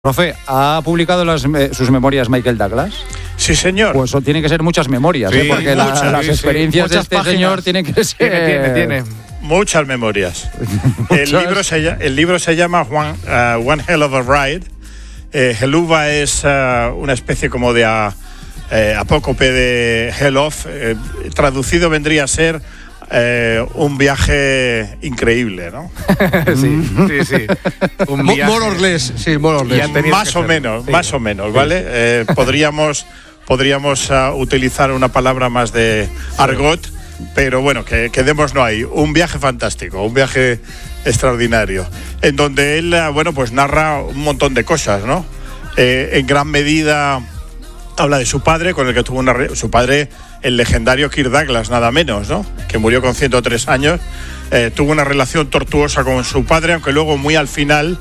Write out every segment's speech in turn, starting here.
Profe, ¿ha publicado sus memorias Michael Douglas? Sí, señor. Pues eso tiene que ser muchas memorias, sí, porque las experiencias de este páginas. señor tienen que ser... Tiene. Muchas memorias. El libro se llama One Hell of a Ride. Helluva es una especie como de apócope de Hell of. Traducido vendría a ser un viaje increíble, ¿no? sí. Un viaje. More or less, sí, more or less. Más o menos, ¿vale? Podríamos utilizar una palabra más de argot, pero bueno, quedémonos ahí. Un viaje fantástico, un viaje extraordinario, en donde él, pues narra un montón de cosas, ¿no? En gran medida habla de su padre, con el que tuvo su padre, el legendario Kirk Douglas, nada menos, ¿no? Que murió con 103 años. Tuvo una relación tortuosa con su padre, aunque luego muy al final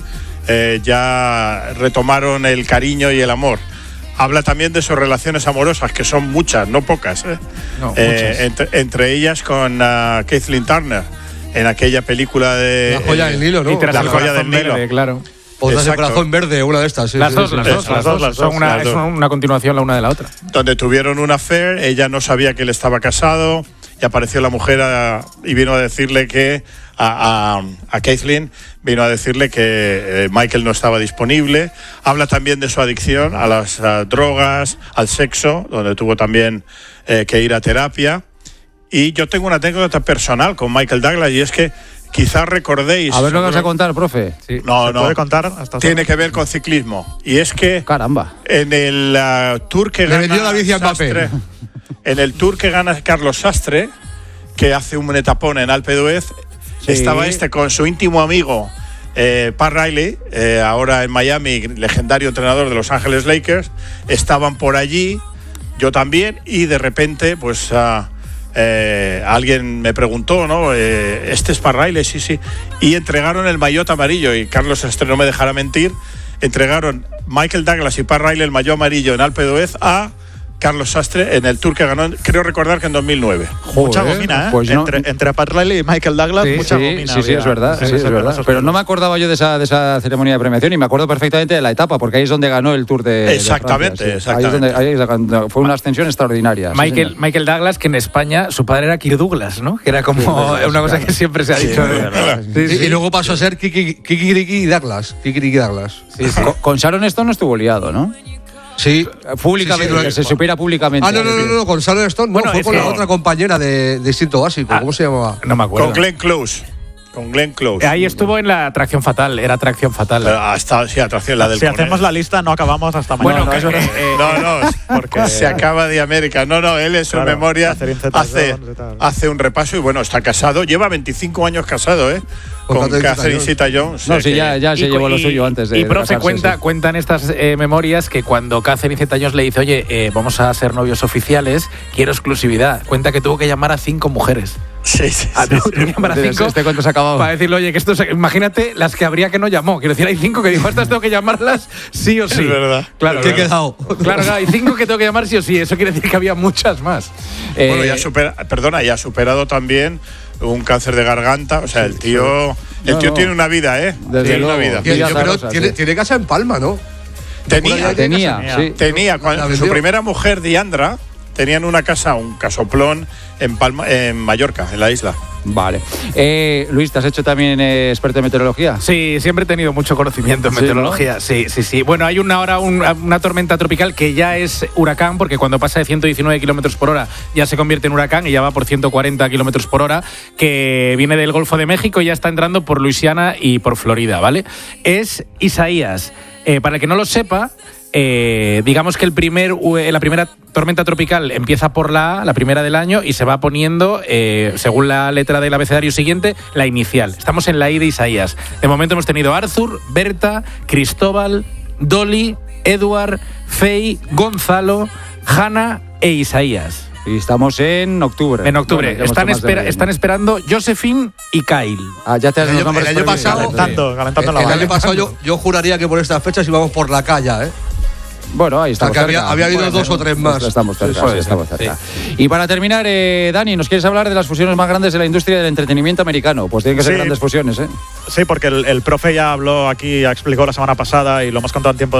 ya retomaron el cariño y el amor. Habla también de sus relaciones amorosas, que son muchas, no pocas, Muchas. Entre ellas con Kathleen Turner, en aquella película de... La joya del Nilo, ¿no? Y tras La el joya corazón del Nilo. verde, claro. O tras el Exacto. corazón verde, una de estas. Sí, Las dos. Son Es una continuación la una de la otra. Donde tuvieron un affair, ella no sabía que él estaba casado y apareció la mujer y vino a decirle que a Kathleen vino a decirle que Michael no estaba disponible. Habla también de su adicción a las drogas, al sexo, donde tuvo también que ir a terapia. Y yo tengo una anécdota personal con Michael Douglas, y es que quizás recordéis... A ver lo que vas a contar, profe. Sí. No, ¿Puede contar? tiene que ver con ciclismo. Y es que Caramba. en el tour que Le gana vendió la bici a Mbappé. Sastre, en el tour que gana Carlos Sastre, que hace un etapón en Alpe d'Huez, Sí. estaba con su íntimo amigo Pat Riley, ahora en Miami, legendario entrenador de Los Ángeles Lakers. Estaban por allí, yo también, y de repente pues alguien me preguntó, ¿no? ¿Este es Pat Riley? Sí. Y entregaron el maillot amarillo, y Carlos Sastre no me dejará mentir, entregaron Michael Douglas y Pat Riley el maillot amarillo en Alpe d'Huez a Carlos Sastre en el tour que ganó, creo recordar que en 2009. Mucha gomina, ¿eh? Pues no. Entre Pat Riley y Michael Douglas, mucha gomina. Sí, es verdad. Pero no me acordaba yo de esa ceremonia de premiación, y me acuerdo perfectamente de la etapa, porque ahí es donde ganó el Tour de Exactamente, Francia, sí. exactamente. Ahí es donde fue una ascensión extraordinaria. Sí, señor. Michael Douglas, que en España su padre era Kirk Douglas, ¿no? Que era como una cosa que siempre se ha dicho. Y luego pasó a ser Kikiriki Douglas. Con Sharon Stone no estuvo liado, ¿no? Sí. Públicamente, Sí, que se supiera públicamente. No, con Sharon Stone. Bueno, fue es con que- la otra compañera de Instinto Básico. ¿Cómo se llamaba? No me acuerdo. Con Glenn Close. Ahí estuvo en la Atracción Fatal, era Atracción Fatal. Atracción, la del Si Conel. hacemos la lista, no acabamos hasta mañana. Bueno, No, se acaba de América. No, él en su Claro, memoria Catherine Zeta-Jones y tal. hace un repaso, y bueno, está casado, lleva 25 años casado, con Catherine Zeta-Jones. No, sí, ya se llevó lo suyo antes de Y profe, casarse, cuentan estas memorias que cuando Catherine Zeta-Jones le dice, oye, vamos a ser novios oficiales, quiero exclusividad. Cuenta que tuvo que llamar a 5 mujeres. Sí. Tuvo que llamar a 5 Este cuento se ha acabado. para decirle, oye, que esto imagínate las que habría que no llamó. Quiero decir, hay 5 que dijo, estas tengo que llamarlas sí o sí. Es verdad. Claro, ¿Qué he claro. quedado? Claro, hay 5 que tengo que llamar sí o sí. Eso quiere decir que había muchas más. Bueno, ya ha superado también un cáncer de garganta. O sea, el tío tiene una vida, Desde tiene luego. una vida. Vida Pero sabrosa, tiene casa en Palma, ¿no? Tenía. Su primera mujer, Diandra, tenían una casa, un casoplón en Palma, en Mallorca, en la isla. Vale. Luis, ¿te has hecho también experto en meteorología? Sí, siempre he tenido mucho conocimiento en Sí, meteorología. ¿No? Sí. Bueno, hay una tormenta tropical que ya es huracán, porque cuando pasa de 119 kilómetros por hora ya se convierte en huracán y ya va por 140 kilómetros por hora, que viene del Golfo de México y ya está entrando por Luisiana y por Florida, ¿vale? Es Isaías. Para el que no lo sepa, digamos que la primera tormenta tropical empieza por la primera del año, y se va poniendo, según la letra del abecedario siguiente, la inicial. Estamos en la I de Isaías. De momento hemos tenido Arthur, Berta, Cristóbal, Dolly, Edward, Faye, Gonzalo, Hannah e Isaías. Y estamos en octubre. En octubre. Bueno, ya hemos hecho más de Están esperando Josephine y Kyle. ya te has los nombres el año prohibidos. pasado- Calentando la El valla. año pasado yo juraría que por estas fechas íbamos por la calle, ¿eh? Bueno, ahí estamos. Había habido 2 o 3 más. Estamos cerca. Y para terminar, Dani, ¿nos quieres hablar de las fusiones más grandes de la industria del entretenimiento americano? Pues tienen que ser grandes fusiones, ¿eh? Sí, porque el profe ya habló aquí, ya explicó la semana pasada y lo hemos contado en tiempo